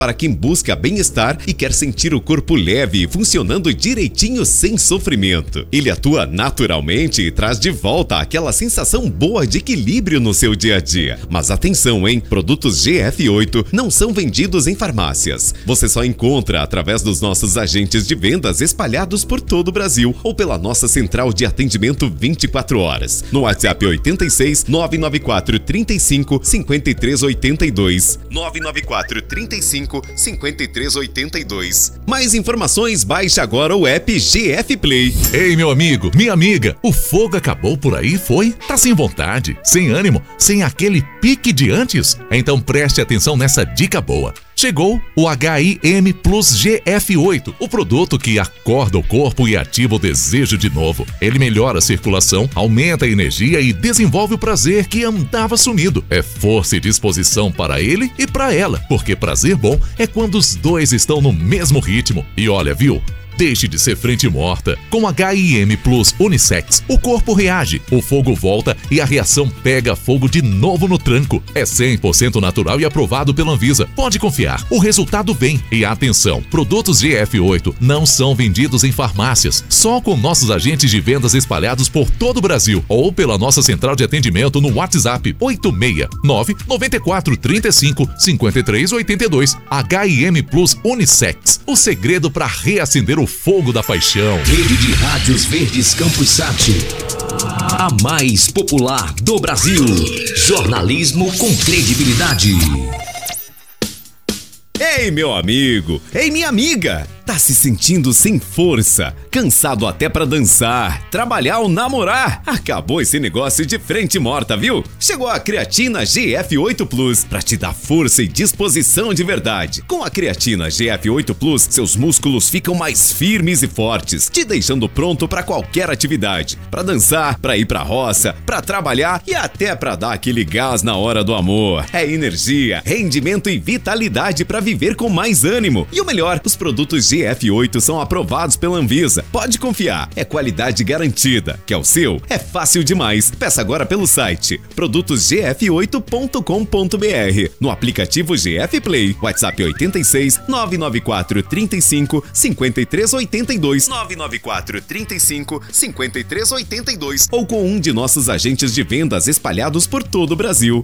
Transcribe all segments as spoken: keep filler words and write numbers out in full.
Para quem busca bem-estar e quer sentir o corpo leve e funcionando direitinho sem sofrimento. Ele atua naturalmente e traz de volta aquela sensação boa de equilíbrio no seu dia a dia. Mas atenção, hein? Produtos G F oito não são vendidos em farmácias. Você só encontra através dos nossos agentes de vendas espalhados por todo o Brasil ou pela nossa central de atendimento vinte e quatro horas. No WhatsApp oitenta e seis, nove nove quatro, trinta e cinco, cinquenta e três oitenta e dois. nove nove quatro, trinta e cinco, cinquenta e três oitenta e dois. Mais informações, baixe agora o app G F Play. Ei, meu amigo, minha amiga, o fogo acabou por aí, foi? Tá sem vontade, sem ânimo, sem aquele pique de antes? Então preste atenção nessa dica boa. Chegou o H I M Plus G F oito, o produto que acorda o corpo e ativa o desejo de novo. Ele melhora a circulação, aumenta a energia e desenvolve o prazer que andava sumido. É força e disposição para ele e para ela, porque prazer bom é quando os dois estão no mesmo ritmo. E olha, viu? Deixe de ser frente morta. Com H I M Plus Unissex, o corpo reage, o fogo volta e a reação pega fogo de novo no tranco. É cem por cento natural e aprovado pela Anvisa. Pode confiar, o resultado vem. E atenção, produtos G F oito não são vendidos em farmácias, só com nossos agentes de vendas espalhados por todo o Brasil ou pela nossa central de atendimento no WhatsApp oito seis nove, nove quatro, trinta e cinco, cinquenta e três oitenta e dois. H I M Plus Unissex, o segredo para reacender o fogo da paixão. Rede de Rádios Verdes Campos Sat, a mais popular do Brasil. Jornalismo com credibilidade. Ei, meu amigo! Ei, minha amiga! Tá se sentindo sem força, cansado até pra dançar, trabalhar ou namorar? Acabou esse negócio de frente morta, viu? Chegou a creatina G F oito Plus pra te dar força e disposição de verdade. Com a creatina G F oito Plus, seus músculos ficam mais firmes e fortes, te deixando pronto pra qualquer atividade. Pra dançar, pra ir pra roça, pra trabalhar e até pra dar aquele gás na hora do amor. É energia, rendimento e vitalidade pra viver com mais ânimo. E o melhor, os produtos G F oito são aprovados pela Anvisa. Pode confiar, é qualidade garantida. Quer o seu? É fácil demais. Peça agora pelo site produtos g f oito ponto com ponto b r, no aplicativo G F Play, WhatsApp oitenta e seis, nove nove quatro, trinta e cinco, cinquenta e três oitenta e dois, nove nove quatro, trinta e cinco, cinquenta e três oitenta e dois, ou com um de nossos agentes de vendas espalhados por todo o Brasil.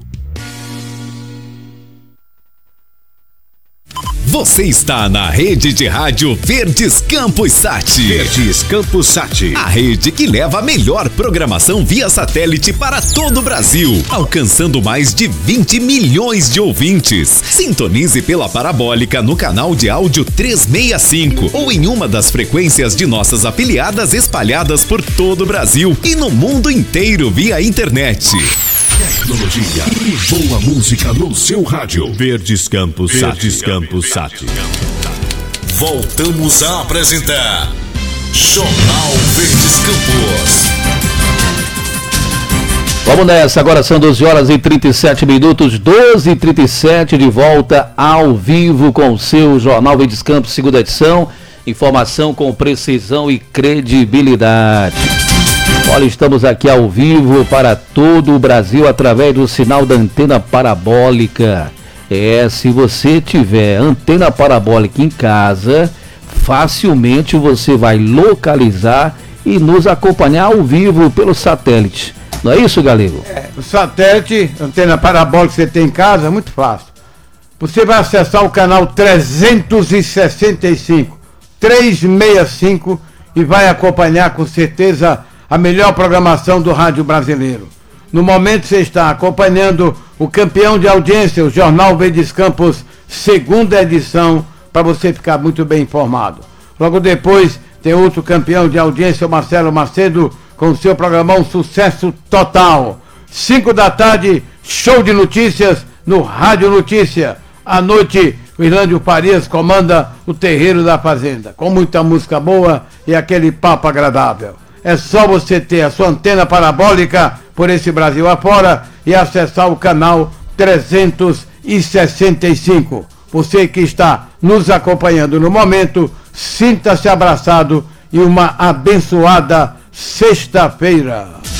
Você está na rede de rádio Verdes Campos Sat. Verdes Campos Sat, a rede que leva a melhor programação via satélite para todo o Brasil, alcançando mais de vinte milhões de ouvintes. Sintonize pela parabólica no canal de áudio trezentos e sessenta e cinco ou em uma das frequências de nossas afiliadas espalhadas por todo o Brasil e no mundo inteiro via internet. Tecnologia e boa música no seu rádio. Verdes Campos Sat. Verdes Campos Sat. Voltamos a apresentar Jornal Verdes Campos. Vamos nessa, agora são doze horas e trinta e sete minutos, doze e trinta e sete, de volta ao vivo com o seu Jornal Verdes Campos, segunda edição. Informação com precisão e credibilidade. Olha, estamos aqui ao vivo para todo o Brasil através do sinal da antena parabólica. É, se você tiver antena parabólica em casa, facilmente você vai localizar e nos acompanhar ao vivo pelo satélite. Não é isso, Galego? É, o satélite, antena parabólica que você tem em casa, é muito fácil. Você vai acessar o canal trezentos e sessenta e cinco, trezentos e sessenta e cinco e vai acompanhar com certeza a melhor programação do rádio brasileiro. No momento você está acompanhando o campeão de audiência, o Jornal Verdes Campos, segunda edição, para você ficar muito bem informado. Logo depois tem outro campeão de audiência, o Marcelo Macedo, com o seu programão Sucesso Total. Cinco da tarde, show de notícias no Rádio Notícia. À noite, o Irlândio Farias comanda o Terreiro da Fazenda, com muita música boa e aquele papo agradável. É só você ter a sua antena parabólica por esse Brasil afora e acessar o canal trezentos e sessenta e cinco. Você que está nos acompanhando no momento, sinta-se abraçado e uma abençoada sexta-feira.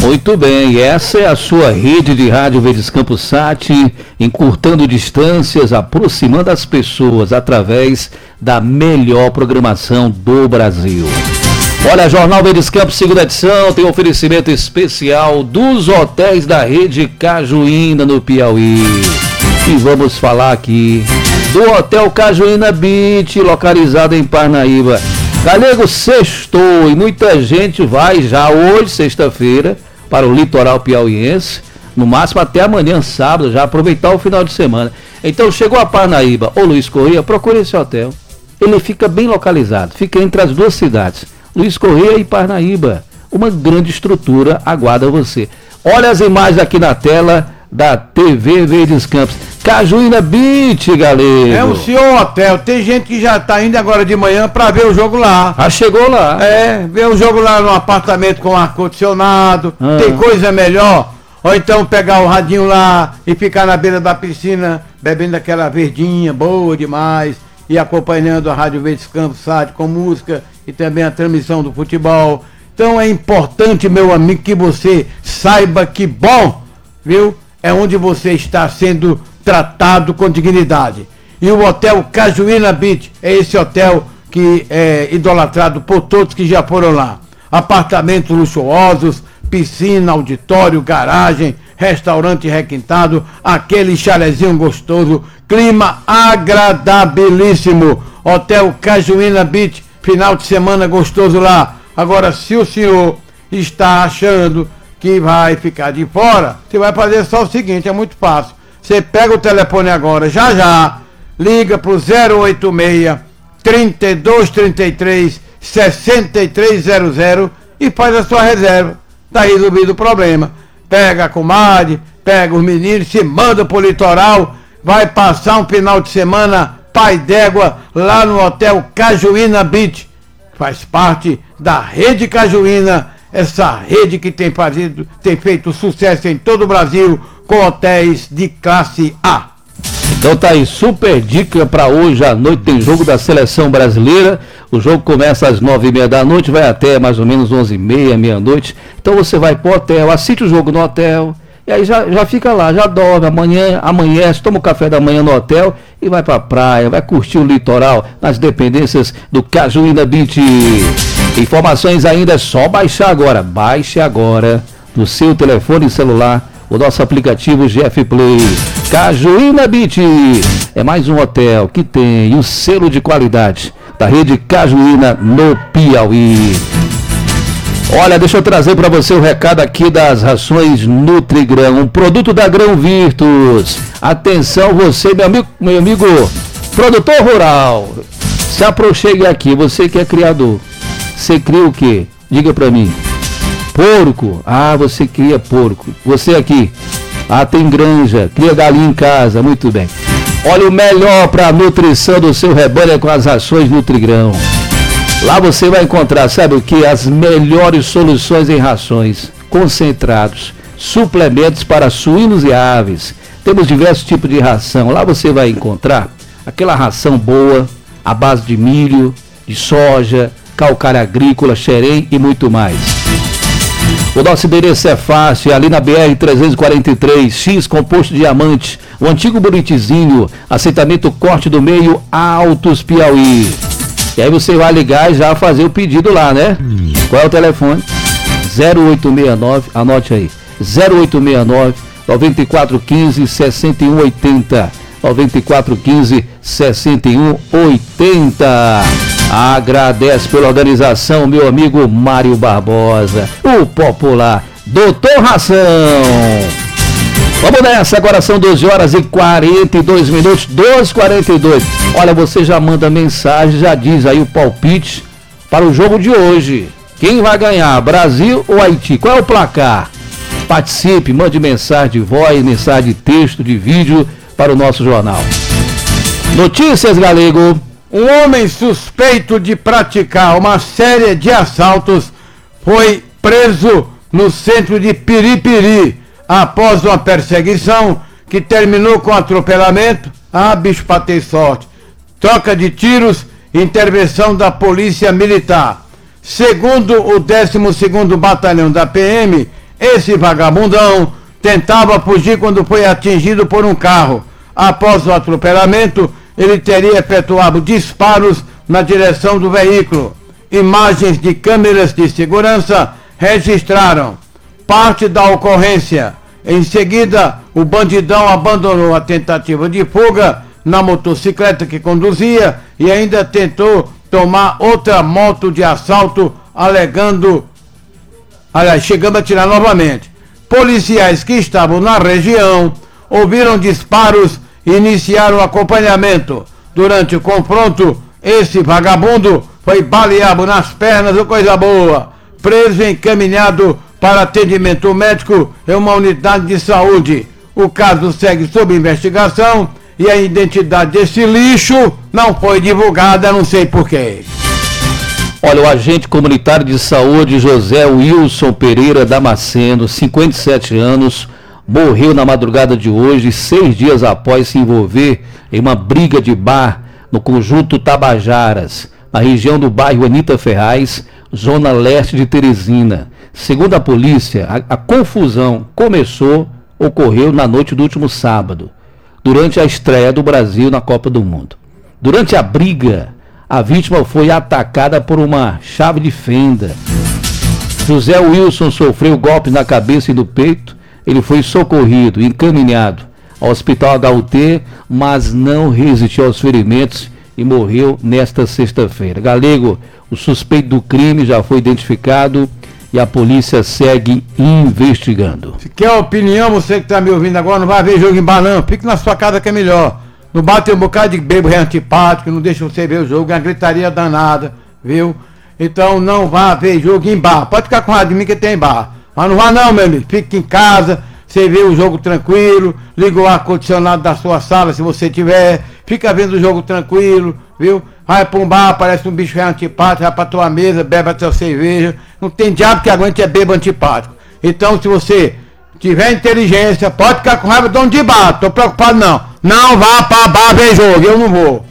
Muito bem, essa é a sua rede de rádio Verdes Campos Sat, encurtando distâncias, aproximando as pessoas através da melhor programação do Brasil. Olha, Jornal Verdes Campos, segunda edição, tem oferecimento especial dos hotéis da rede Cajuína no Piauí. E vamos falar aqui do Hotel Cajuína Beach, localizado em Parnaíba. Galego, sextou e muita gente vai já hoje, sexta-feira, para o litoral piauiense, no máximo até amanhã, sábado, já aproveitar o final de semana. Então chegou a Parnaíba ou Luiz Correia, procure esse hotel. Ele fica bem localizado, fica entre as duas cidades, Luiz Correia e Parnaíba. Uma grande estrutura aguarda você. Olha as imagens aqui na tela da T V Verdes Campos. Cajuína Beach, galera. É o senhor hotel. Tem gente que já tá indo agora de manhã pra ver o jogo lá. Ah, chegou lá. É, ver o jogo lá no apartamento com ar-condicionado. Ah. Tem coisa melhor. Ou então pegar o radinho lá e ficar na beira da piscina, bebendo aquela verdinha boa demais e acompanhando a Rádio Verdes Campos Sat com música e também a transmissão do futebol. Então é importante, meu amigo, que você saiba que bom, viu? É onde você está sendo tratado com dignidade. E o Hotel Cajuína Beach é esse hotel que é idolatrado por todos que já foram lá. Apartamentos luxuosos, piscina, auditório, garagem, restaurante requintado, aquele chalezinho gostoso, clima agradabilíssimo. Hotel Cajuína Beach, final de semana gostoso lá. Agora, se o senhor está achando que vai ficar de fora, você vai fazer só o seguinte, é muito fácil. Você pega o telefone agora, já já, liga pro zero oito seis, trinta e dois, trinta e três, sessenta e três zero zero e faz a sua reserva. Tá resolvido o problema. Pega a comadre, pega os meninos, se manda pro litoral, vai passar um final de semana pai d'égua lá no Hotel Cajuína Beach. Faz parte da Rede Cajuína, essa rede que tem, fazido, tem feito sucesso em todo o Brasil com hotéis de classe A. Então tá aí, super dica para hoje à noite, tem jogo da Seleção Brasileira. O jogo começa às nove e meia da noite, vai até mais ou menos onze e meia, meia-noite. Então você vai pro hotel, assiste o jogo no hotel, e aí já, já fica lá, já dorme, amanhã, amanhece, toma o café da manhã no hotel e vai pra praia, vai curtir o litoral nas dependências do Cajuína Beach. Informações ainda é só baixar agora, baixe agora no seu telefone celular o nosso aplicativo G F Play. Cajuína Beach é mais um hotel que tem o selo de qualidade da rede Cajuína no Piauí. Olha, deixa eu trazer para você o recado aqui das rações Nutrigrão, um produto da Grão Virtus. Atenção você, meu amigo, meu amigo produtor rural, se aproxime aqui, você que é criador. Você cria o quê? Diga para mim. Porco. Ah, você cria porco. Você aqui. Ah, tem granja. Cria galinha em casa. Muito bem. Olha, o melhor para a nutrição do seu rebanho é com as rações Nutrigrão. Lá você vai encontrar, sabe o que? As melhores soluções em rações, concentrados, suplementos para suínos e aves. Temos diversos tipos de ração. Lá você vai encontrar aquela ração boa, à base de milho, de soja, calcário agrícola, xerém e muito mais. O nosso endereço é fácil, é ali na B R trezentos e quarenta e três, X Composto Diamante, o antigo Buritizinho, assentamento Corte do Meio, Altos Piauí. E aí você vai ligar e já fazer o pedido lá, né? Qual é o telefone? zero oito seis nove, anote aí, zero oito seis nove, nove quatro um cinco, seis um oito zero, nove quatro um cinco, seis um oito zero. Agradece pela organização, meu amigo Mário Barbosa, o popular Doutor Ração. Vamos nessa, agora são doze horas e quarenta e dois minutos, doze e quarenta e dois. Olha, você já manda mensagem, já diz aí o palpite para o jogo de hoje. Quem vai ganhar, Brasil ou Haiti? Qual é o placar? Participe, mande mensagem de voz, mensagem de texto, de vídeo para o nosso jornal. Notícias, Galego. Um homem suspeito de praticar uma série de assaltos foi preso no centro de Piripiri após uma perseguição que terminou com atropelamento. Ah, bicho, pra ter sorte. Troca de tiros, intervenção da polícia militar. Segundo o décimo segundo Batalhão da P M, Esse vagabundão tentava fugir quando foi atingido por um carro. Após o atropelamento, ele teria efetuado disparos na direção do veículo. Imagens de câmeras de segurança registraram parte da ocorrência. Em seguida, o bandidão abandonou a tentativa de fuga na motocicleta que conduzia e ainda tentou tomar outra moto de assalto, alegando, aliás, chegando a atirar novamente. Policiais que estavam na região ouviram disparos e iniciaram o acompanhamento. Durante o confronto, esse vagabundo foi baleado nas pernas, ou coisa boa, preso e encaminhado para atendimento médico em uma unidade de saúde. O caso segue sob investigação e a identidade desse lixo não foi divulgada, não sei porquê. Olha, o agente comunitário de saúde José Wilson Pereira Damasceno, cinquenta e sete anos, morreu na madrugada de hoje, seis dias após se envolver em uma briga de bar no conjunto Tabajaras, na região do bairro Anita Ferraz, zona leste de Teresina. Segundo a polícia, a, a confusão começou, ocorreu na noite do último sábado, durante a estreia do Brasil na Copa do Mundo. Durante a briga, a vítima foi atacada por uma chave de fenda. José Wilson sofreu golpes na cabeça e no peito. Ele foi socorrido e encaminhado ao Hospital H U T, mas não resistiu aos ferimentos e morreu nesta sexta-feira. Galego, o suspeito do crime já foi identificado e a polícia segue investigando. Se quer opinião, você que está me ouvindo agora, não vai ver jogo em bar não. Fique na sua casa que é melhor. No bar tem um bocado de bebo antipático, não deixa você ver o jogo, é uma gritaria danada, viu? Então não vá ver jogo em bar. Pode ficar com raiva de mim que tem bar. Mas não vá não, meu amigo. Fique em casa, você vê o jogo tranquilo, liga o ar-condicionado da sua sala se você tiver, fica vendo o jogo tranquilo, viu? Vai pra um bar, parece um bicho antipático, vai pra tua mesa, bebe a tua cerveja. Não tem diabo que aguente é bebo antipático. Então se você tiver inteligência, pode ficar com raiva do dono de bar, tô preocupado não. Não vá pra bar ver jogo, eu não vou.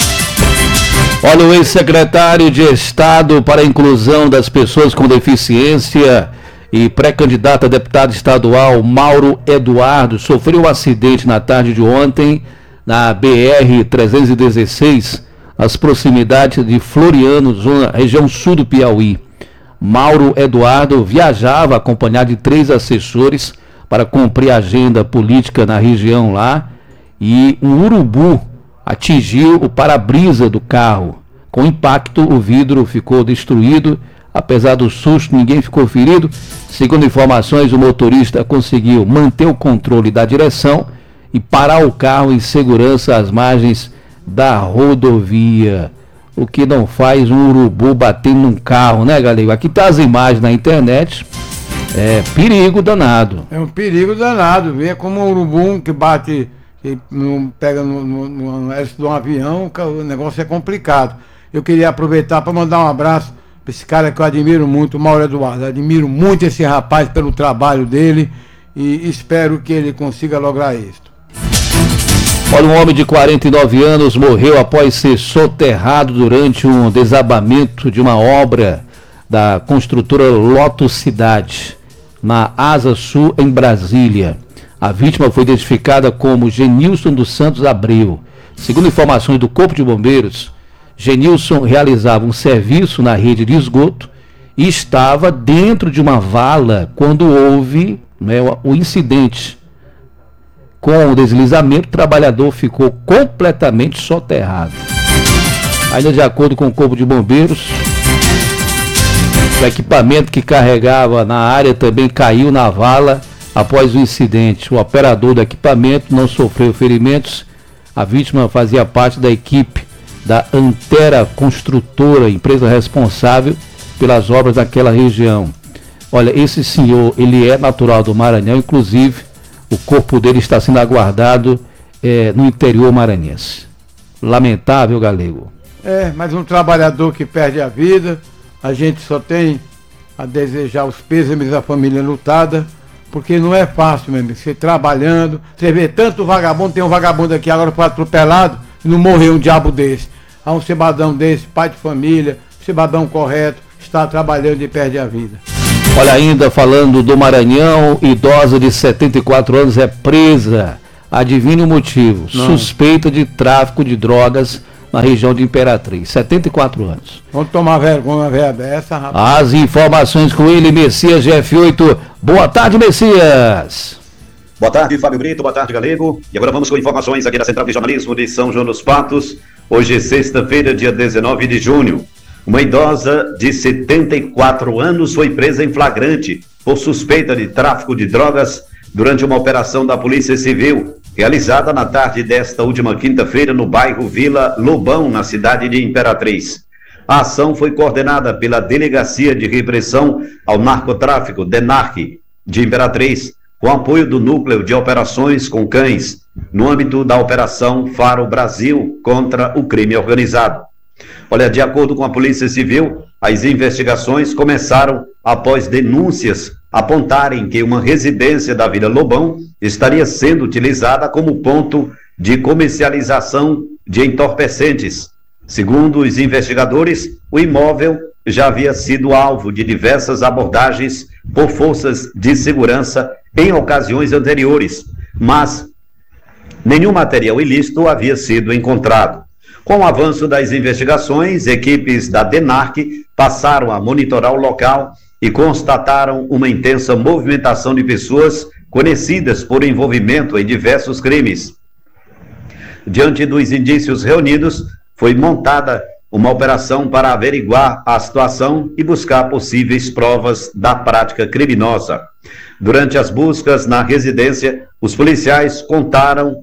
Olha, o ex-secretário de Estado para a Inclusão das Pessoas com Deficiência e pré-candidato a deputado estadual, Mauro Eduardo, sofreu um acidente na tarde de ontem na B R trezentos e dezesseis, às proximidades de Floriano, zona, região sul do Piauí. Mauro Eduardo viajava acompanhado de três assessores para cumprir a agenda política na região lá e um urubu atingiu o para-brisa do carro. Com impacto, o vidro ficou destruído. Apesar do susto, ninguém ficou ferido. Segundo informações, o motorista conseguiu manter o controle da direção e parar o carro em segurança às margens da rodovia. O que não faz um urubu batendo num carro, né, galera? Aqui tá as imagens na internet. É perigo danado. É um perigo danado. Vê como um urubu que bate, que não pega no, no, no hélice de um avião, o negócio é complicado. Eu queria aproveitar para mandar um abraço para esse cara que eu admiro muito, o Mauro Eduardo. Admiro muito esse rapaz pelo trabalho dele e espero que ele consiga lograr isso. Olha, um homem de quarenta e nove anos morreu após ser soterrado durante um desabamento de uma obra da construtora Lotus Cidade, na Asa Sul, em Brasília. A vítima foi identificada como Genilson dos Santos Abreu. Segundo informações do Corpo de Bombeiros, Genilson realizava um serviço na rede de esgoto e estava dentro de uma vala quando houve, né, o incidente. Com o deslizamento, o trabalhador ficou completamente soterrado. Ainda de acordo com o Corpo de Bombeiros, o equipamento que carregava na área também caiu na vala após o incidente. O operador do equipamento não sofreu ferimentos. A vítima fazia parte da equipe da Antera Construtora, empresa responsável pelas obras daquela região. Olha, esse senhor, ele é natural do Maranhão, inclusive o corpo dele está sendo aguardado é, no interior maranhense. Lamentável, Galego. É, mas um trabalhador que perde a vida, a gente só tem a desejar os pêsames à família lutada, porque não é fácil, meu amigo, você trabalhando, você vê tanto vagabundo, tem um vagabundo aqui agora foi atropelado, e não morreu um diabo desse. Há um cidadão desse, pai de família, cidadão correto, está trabalhando e perde a vida. Olha, ainda falando do Maranhão, idosa de setenta e quatro anos é presa. Adivinha o motivo? Não. Suspeita de tráfico de drogas na região de Imperatriz. setenta e quatro anos. Vamos tomar vergonha, velha dessa, rapaz. As informações com ele, Messias G F oito. Boa tarde, Messias. Boa tarde, Fábio Brito. Boa tarde, Galego. E agora vamos com informações aqui da Central de Jornalismo de São João dos Patos. Hoje é sexta-feira, dia dezenove de junho. Uma idosa de setenta e quatro anos foi presa em flagrante por suspeita de tráfico de drogas durante uma operação da Polícia Civil, realizada na tarde desta última quinta-feira no bairro Vila Lobão, na cidade de Imperatriz. A ação foi coordenada pela Delegacia de Repressão ao Narcotráfico, DENARC, de Imperatriz, com apoio do Núcleo de Operações com Cães, no âmbito da Operação Faro Brasil contra o crime organizado. Olha, de acordo com a Polícia Civil, as investigações começaram após denúncias apontarem que uma residência da Vila Lobão estaria sendo utilizada como ponto de comercialização de entorpecentes. Segundo os investigadores, o imóvel já havia sido alvo de diversas abordagens por forças de segurança em ocasiões anteriores, mas nenhum material ilícito havia sido encontrado. Com o avanço das investigações, equipes da DENARC passaram a monitorar o local e constataram uma intensa movimentação de pessoas conhecidas por envolvimento em diversos crimes. Diante dos indícios reunidos, foi montada uma operação para averiguar a situação e buscar possíveis provas da prática criminosa. Durante as buscas na residência, os policiais contaram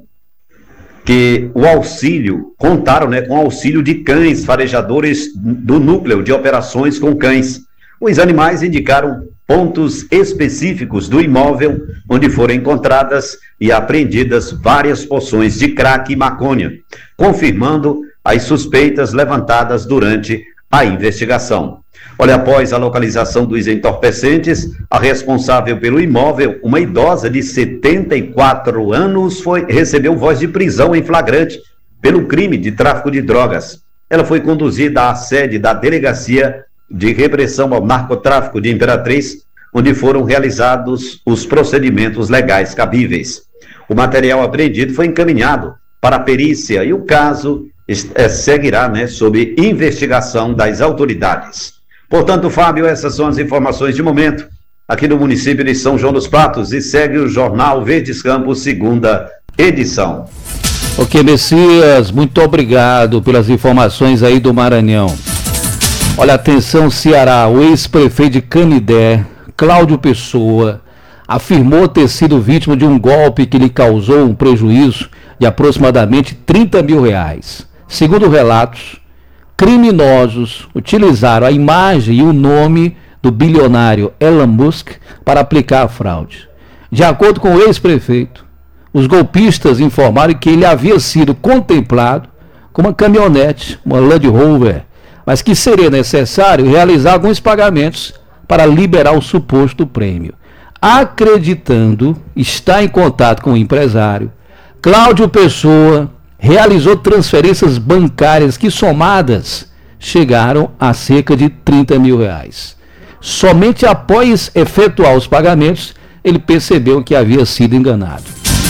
que o auxílio, contaram né, com o auxílio de cães farejadores do Núcleo de Operações com Cães. Os animais indicaram pontos específicos do imóvel onde foram encontradas e apreendidas várias porções de crack e maconha, confirmando as suspeitas levantadas durante a investigação. Olha, após a localização dos entorpecentes, a responsável pelo imóvel, uma idosa de setenta e quatro anos, foi, recebeu voz de prisão em flagrante pelo crime de tráfico de drogas. Ela foi conduzida à sede da Delegacia de Repressão ao Narcotráfico de Imperatriz, onde foram realizados os procedimentos legais cabíveis. O material apreendido foi encaminhado para a perícia e o caso é, seguirá né, sob investigação das autoridades. Portanto, Fábio, essas são as informações de momento aqui no município de São João dos Patos e segue o Jornal Verdes Campos, segunda edição. Ok, Messias, muito obrigado pelas informações aí do Maranhão. Olha, atenção Ceará, o ex-prefeito de Canidé, Cláudio Pessoa, afirmou ter sido vítima de um golpe que lhe causou um prejuízo de aproximadamente trinta mil reais. Segundo relatos, criminosos utilizaram a imagem e o nome do bilionário Elon Musk para aplicar a fraude. De acordo com o ex-prefeito, os golpistas informaram que ele havia sido contemplado com uma caminhonete, uma Land Rover, mas que seria necessário realizar alguns pagamentos para liberar o suposto prêmio. Acreditando estar em contato com o empresário, Cláudio Pessoa realizou transferências bancárias que, somadas, chegaram a cerca de trinta mil reais. Somente após efetuar os pagamentos, ele percebeu que havia sido enganado.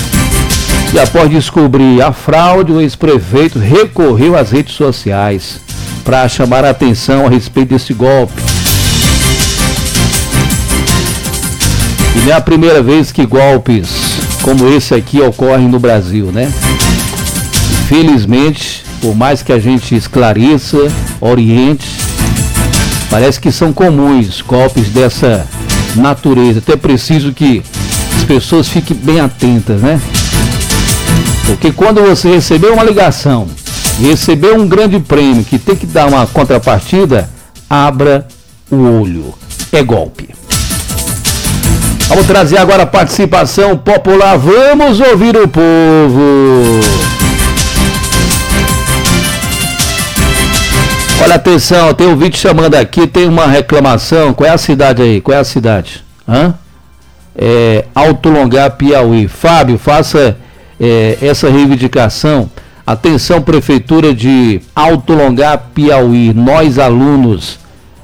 E após descobrir a fraude, o ex-prefeito recorreu às redes sociais para chamar a atenção a respeito desse golpe. E não é a primeira vez que golpes como esse aqui ocorrem no Brasil, né? Infelizmente, por mais que a gente esclareça, oriente, parece que são comuns golpes dessa natureza. Até preciso que as pessoas fiquem bem atentas, né? Porque quando você receber uma ligação, receber um grande prêmio que tem que dar uma contrapartida, abra o olho. É golpe. Vamos trazer agora a participação popular. Vamos ouvir o povo. Olha, atenção, tem um vídeo chamando aqui, tem uma reclamação. Qual é a cidade aí? Qual é a cidade? Hã? É, Alto Longar, Piauí. Fábio, faça é, essa reivindicação. Atenção, Prefeitura de Alto Longar, Piauí. Nós, alunos,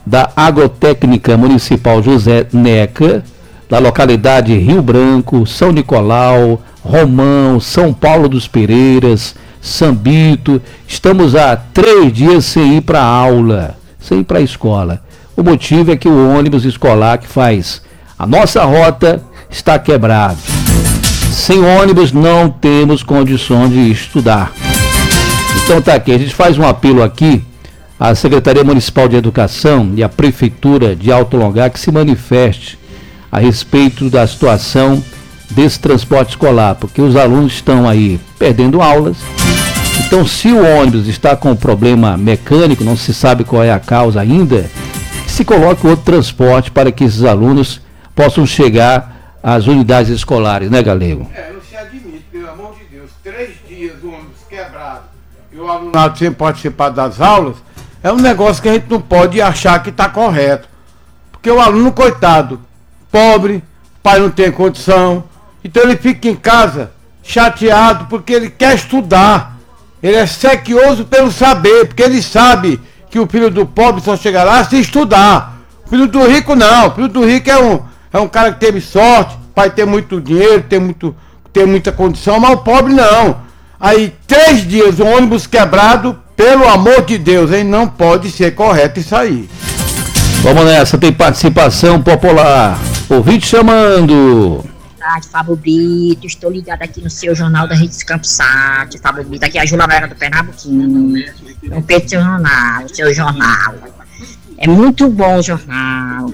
da Agrotécnica Municipal José Neca, da localidade Rio Branco, São Nicolau, Romão, São Paulo dos Pereiras, Sambito. Estamos há três dias sem ir para aula, sem ir para a escola. O motivo é que o ônibus escolar que faz a nossa rota está quebrado. Sem ônibus não temos condições de estudar. Então tá aqui, a gente faz um apelo aqui à Secretaria Municipal de Educação e à Prefeitura de Alto Longar que se manifeste a respeito da situação desse transporte escolar, porque os alunos estão aí perdendo aulas. Então, se o ônibus está com problema mecânico, não se sabe qual é a causa ainda, se coloque outro transporte para que esses alunos possam chegar às unidades escolares, né, Galego? É, não se admite, pelo amor de Deus, três dias o ônibus quebrado e o alunado sem participar das aulas, é um negócio que a gente não pode achar que está correto. Porque o aluno, coitado, pobre, pai não tem condição, então ele fica em casa chateado porque ele quer estudar. Ele é sequioso pelo saber, porque ele sabe que o filho do pobre só chega lá se estudar. O filho do rico não, o filho do rico é um, é um cara que teve sorte, pai tem muito dinheiro, tem, muito, tem muita condição, mas o pobre não. Aí três dias um ônibus quebrado, pelo amor de Deus, hein? Não pode ser correto isso aí. Vamos nessa, tem participação popular. Ouvinte chamando. Boa tarde, Fábio Brito. Estou ligado aqui no seu jornal da Rede Campos Sat. Fábio Brito, aqui é a Júlia Vera do Pernambuquinho. Não perca seu jornal, o seu jornal. É muito bom o jornal.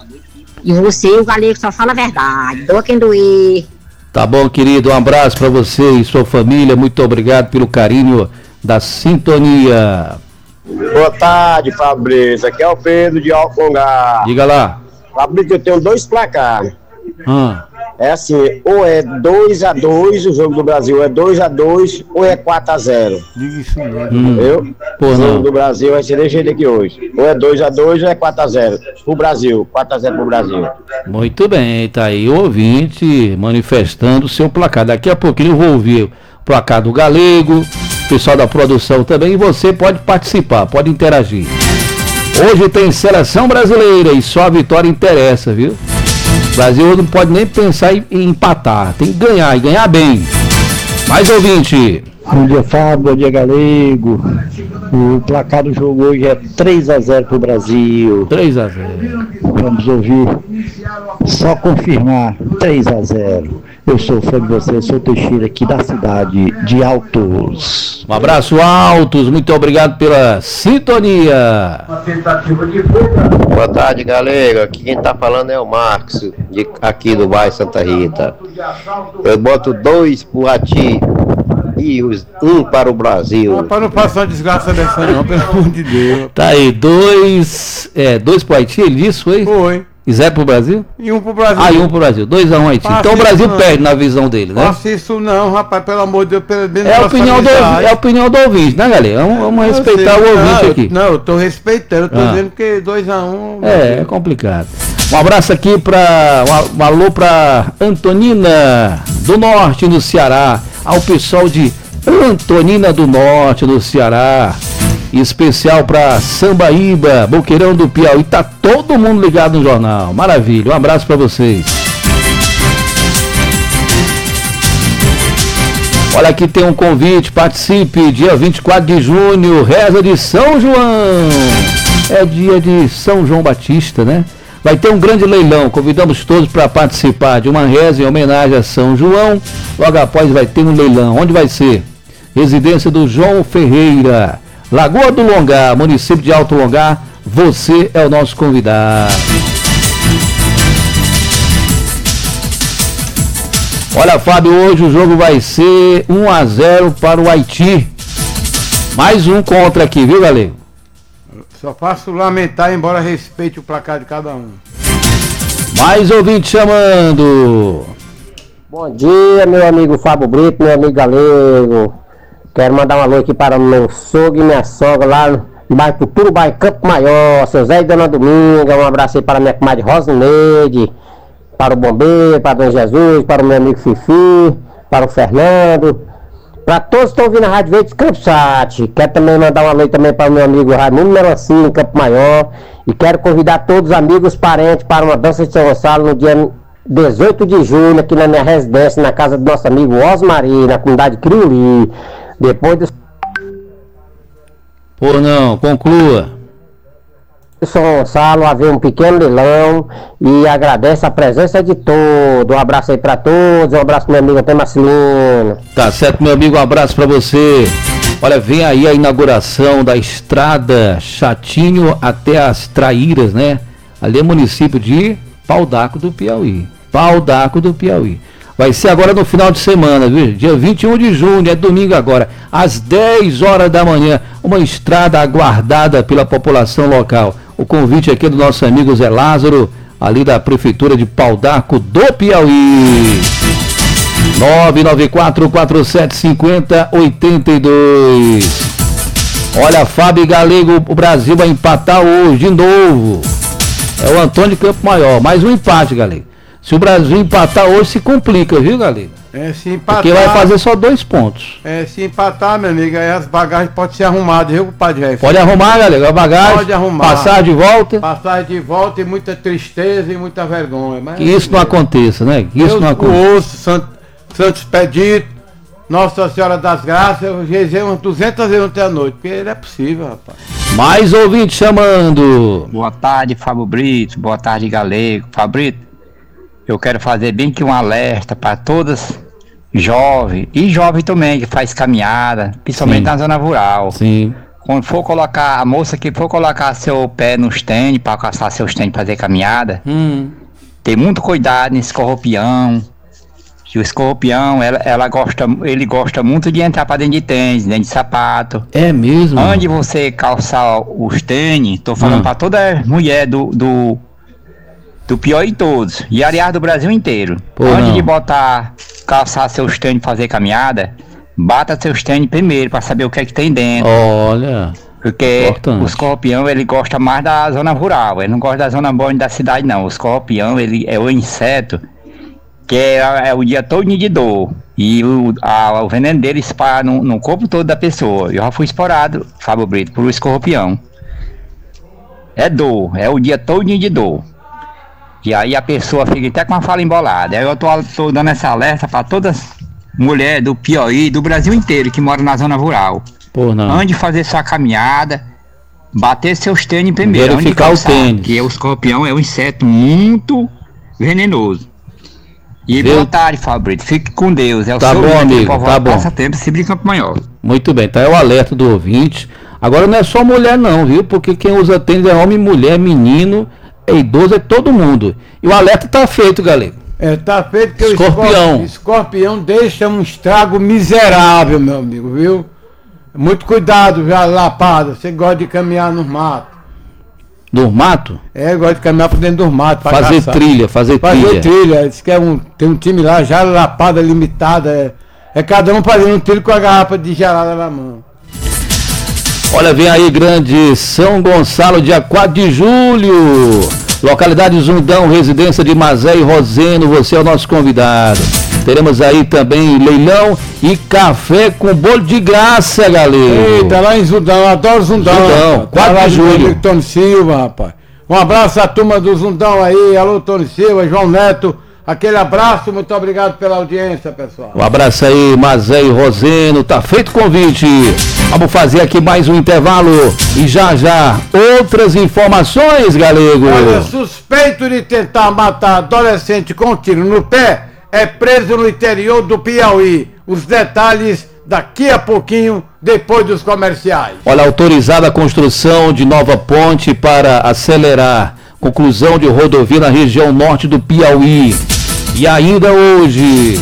E você, o Galego, só fala a verdade. Doa quem doer. Tá bom, querido. Um abraço para você e sua família. Muito obrigado pelo carinho da sintonia. Boa tarde, Fabrício. Aqui é o Pedro de Alto Longar. Diga lá. Fabrício, eu tenho dois placares. Ah. É assim, ou é dois a dois, o jogo do Brasil é dois a dois, ou é quatro a zero. Diga isso mesmo. Entendeu? Pô, o jogo não. do Brasil vai ser desse jeito aqui hoje. Ou é dois a dois ou é quatro a zero. Pro Brasil, quatro a zero pro Brasil. Muito bem, tá aí o ouvinte manifestando o seu placar. Daqui a pouquinho eu vou ouvir o placar do Galego, o pessoal da produção também, e você pode participar, pode interagir. Hoje tem seleção brasileira e só a vitória interessa, viu? O Brasil não pode nem pensar em, em empatar, tem que ganhar e ganhar bem. Mais ouvinte. Bom dia, Fábio, bom dia, Galego. O placar do jogo hoje é três a zero pro Brasil. três a zero. Vamos ouvir. Só confirmar, três a zero. Eu sou fã de você, sou Teixeira aqui da cidade de Altos. Um abraço, Altos, muito obrigado pela sintonia. Boa tarde, galera. Aqui quem tá falando é o Marcos, de, aqui do bairro Santa Rita. Eu boto dois pro Ati e os, um para o Brasil. Não, para não passar uma desgraça dessa não, pelo amor de Deus. Tá aí, dois, é, dois pro Haiti, ele disse, foi? Foi. E zero pro Brasil? E um pro Brasil. Ah, e um pro Brasil. dois a um Haiti. Faça então o Brasil não. perde na visão dele, né? Faça isso não, rapaz, pelo amor de Deus, pelo menos. É a opinião do, é a opinião do ouvinte, né, galera? Vamos, vamos respeitar sei, o ouvinte não, aqui. Não, eu tô respeitando, eu tô Ah. dizendo que dois a um. É, é complicado. Um abraço aqui para um, um alô para Antonina do Norte, no Ceará. Ao pessoal de Antonina do Norte, no Ceará. Em especial para Sambaíba, Boqueirão do Piauí. Tá todo mundo ligado no jornal. Maravilha. Um abraço para vocês. Olha, aqui tem um convite. Participe. Dia vinte e quatro de junho. Reza de São João. É dia de São João Batista, né? Vai ter um grande leilão. Convidamos todos para participar de uma reza em homenagem a São João. Logo após vai ter um leilão. Onde vai ser? Residência do João Ferreira, Lagoa do Longar, município de Alto Longar. Você é o nosso convidado. Olha, Fábio, hoje o jogo vai ser um a zero para o Haiti. Mais um contra aqui, viu, galera? Só faço lamentar, embora respeite o placar de cada um. Mais ouvinte chamando. Bom dia, meu amigo Fábio Brito, meu amigo Galego. Quero mandar um alô aqui para o meu sogro e minha sogra lá no bairro Turubai, Campo Maior, seu Zé e Dona Dominga. Um abraço aí para a minha comadre Rosineide, para o Bombeiro, para o Dom Jesus, para o meu amigo Fifi, para o Fernando, Pra todos que estão ouvindo a Rádio Verdes Campos Sat. Quero também mandar um alô também para o meu amigo Raimundo Melancia, em Campo Maior. E quero convidar todos os amigos, parentes para uma dança de São Gonçalo no dia dezoito de julho, aqui na minha residência, na casa do nosso amigo Osmari, na comunidade Criuli. Depois do... Por não, conclua. São Gonçalo, haver um pequeno leilão e agradece a presença de todos. Um abraço aí pra todos, um abraço pro meu amigo até Marcelino. Tá certo, meu amigo, um abraço pra você. Olha, vem aí a inauguração da estrada Chatinho até as Traíras, né? Ali é município de Pau d'Arco do Piauí. Pau d'Arco do Piauí. Vai ser agora no final de semana, viu? Dia vinte e um de junho, é domingo agora, às dez horas da manhã. Uma estrada aguardada pela população local. O convite aqui é do nosso amigo Zé Lázaro, ali da Prefeitura de Pau d'Arco do Piauí. nove nove quatro, quatro sete cinco zero, oito dois. Olha, Fábio Galego, o Brasil vai empatar hoje de novo. É o Antônio de Campo Maior, mais um empate, Galego. Se o Brasil empatar hoje, se complica, viu, Galego? É, se empatar... Porque vai fazer só dois pontos. É, se empatar, meu amigo, aí as bagagens podem ser arrumadas, viu, compadre Jefferson? Pode arrumar, Galego, a bagagem. Pode arrumar. Passar de volta. Passar de volta e muita tristeza e muita vergonha. Mas que isso não aconteça, né? Que isso Deus, não aconteça. O osso, Sant, Santo Expedito, Nossa Senhora das Graças, eu rezei umas duzentas vezes ontem à noite, porque não é possível, rapaz. Mais ouvinte chamando. Boa tarde, Fábio Brito. Boa tarde, Galego. Fábio Brito, eu quero fazer bem que um alerta para todas jovens e jovem também que faz caminhada, principalmente Sim. na zona rural. Sim. Quando for colocar, a moça que for colocar seu pé nos tênis para calçar seus tênis para fazer caminhada, hum. tem muito cuidado nesse escorpião. Que o escorpião, ela, ela gosta, ele gosta muito de entrar para dentro de tênis, dentro de sapato. É mesmo? Antes de você calçar os tênis, tô falando hum. para toda mulher do, do do pior de todos, e aliás do Brasil inteiro. Pô, Antes não. de botar, calçar seus tênis fazer caminhada, bata seus tênis primeiro para saber o que é que tem dentro. Olha. Porque importante. O escorpião, ele gosta mais da zona rural, ele não gosta da zona boa da cidade não. O escorpião, ele é o inseto que é, é o dia todo de dor, e o, a, o veneno dele espalha no, no corpo todo da pessoa. Eu já fui explorado, Fábio Brito, por um escorpião. É dor, é o dia todo de dor. E aí a pessoa fica até com a fala embolada. Aí eu tô, tô dando essa alerta para todas mulheres do Piauí, do Brasil inteiro, que moram na zona rural. Pô, não. Antes de fazer sua caminhada, bater seus tênis primeiro. Verificar o tênis. Porque o escorpião é um inseto muito venenoso. E Viu? boa tarde, Fabrício. Fique com Deus. É o Tá seu bom, amigo, tá bom. Passatempo, se brinca com maior. Muito bem, tá aí o alerta do ouvinte. Agora não é só mulher não, viu? Porque quem usa tênis é homem, mulher, menino, é idoso, é todo mundo. E o alerta tá feito, galera. É, tá feito que Escorpião. o escorpião deixa um estrago miserável, meu amigo, viu? Muito cuidado, já lapada. Você gosta de caminhar nos matos. No mato? É, gosta de caminhar por dentro dos matos. Fazer caçar. trilha, fazer, fazer trilha. Fazer trilha. Diz que é um, tem um time lá, já lapada limitada. É, é cada um fazendo um trilho com a garrafa de gelada na mão. Olha, vem aí, grande São Gonçalo, dia quatro de julho. Localidade Zundão, residência de Mazé e Roseno, você é o nosso convidado. Teremos aí também leilão e café com bolo de graça, galera. Eita, lá em Zundão, eu adoro Zundão. Zundão, quatro de julho. Tony Silva, rapaz. Um abraço à turma do Zundão aí, alô Tony Silva, João Neto. Aquele abraço, muito obrigado pela audiência, pessoal. Um abraço aí, Mazé e Roseno, tá feito o convite. Vamos fazer aqui mais um intervalo e já já outras informações, galego. Olha, suspeito de tentar matar adolescente com tiro no pé é preso no interior do Piauí. Os detalhes daqui a pouquinho, depois dos comerciais. Olha, autorizada a construção de nova ponte para acelerar conclusão de rodovia na região norte do Piauí. E ainda hoje,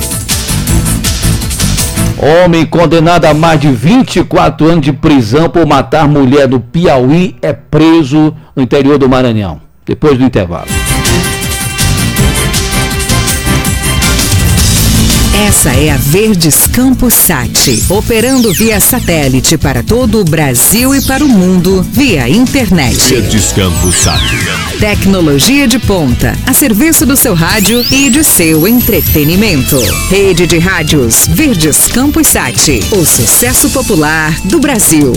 homem condenado a mais de vinte e quatro anos de prisão por matar mulher do Piauí é preso no interior do Maranhão. Depois do intervalo. Essa é a Verdes Campos Sat, operando via satélite para todo o Brasil e para o mundo via internet. Verdes Campos Sat. Tecnologia de ponta, a serviço do seu rádio e de seu entretenimento. Rede de rádios Verdes Campos Sat, o sucesso popular do Brasil.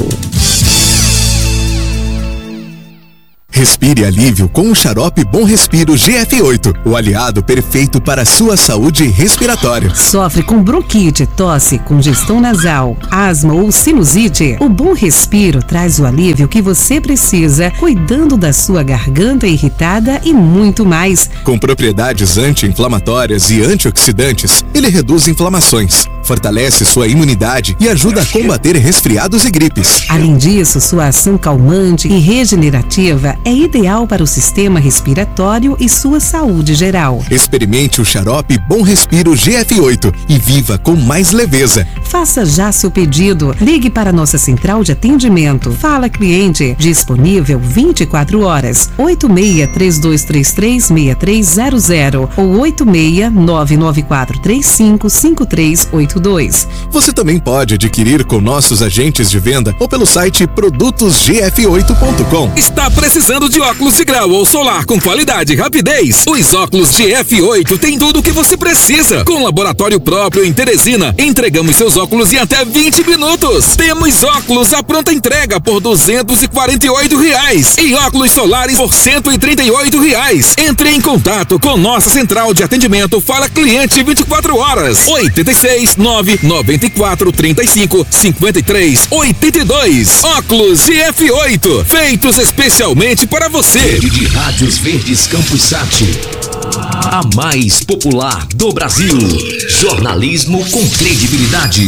Respire alívio com o xarope Bom Respiro G F oito, o aliado perfeito para a sua saúde respiratória. Sofre com bronquite, tosse, congestão nasal, asma ou sinusite? O Bom Respiro traz o alívio que você precisa, cuidando da sua garganta irritada e muito mais. Com propriedades anti-inflamatórias e antioxidantes, ele reduz inflamações, fortalece sua imunidade e ajuda a combater resfriados e gripes. Além disso, sua ação calmante e regenerativa é ideal para o sistema respiratório e sua saúde geral. Experimente o xarope Bom Respiro G F oito e viva com mais leveza. Faça já seu pedido. Ligue para nossa central de atendimento. Fala Cliente, disponível vinte e quatro horas. oito seis três dois três três seis três zero zero ou oito seis nove nove quatro três cinco cinco três oito dois. Você também pode adquirir com nossos agentes de venda ou pelo site produtos g f oito ponto com. Está precisando de óculos de grau ou solar com qualidade e rapidez? Os óculos G F oito têm tudo o que você precisa. Com laboratório próprio em Teresina, entregamos seus óculos em até vinte minutos. Temos óculos à pronta entrega por duzentos e quarenta e oito reais e óculos solares por cento e trinta e oito reais. Entre em contato com nossa central de atendimento Fala Cliente vinte e quatro horas. oito seis nove nove quatro três cinco cinco três oito dois. Óculos G F oito, feitos especialmente para você. Rede de Rádios Verdes Campos Sat, a mais popular do Brasil. Jornalismo com credibilidade.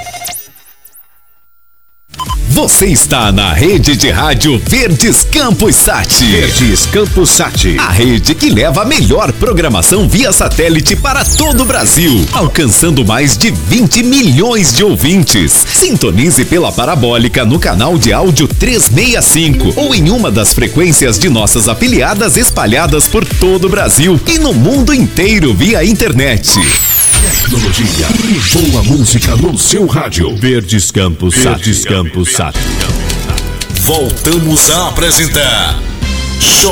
Você está na rede de rádio Verdes Campos Sat. Verdes Campos Sat. A rede que leva a melhor programação via satélite para todo o Brasil, alcançando mais de vinte milhões de ouvintes. Sintonize pela parabólica no canal de áudio trezentos e sessenta e cinco ou em uma das frequências de nossas afiliadas espalhadas por todo o Brasil e no mundo inteiro via internet. Tecnologia e boa música no seu rádio. Verdes Campos Sat. Verdes Campos Sat. Voltamos a apresentar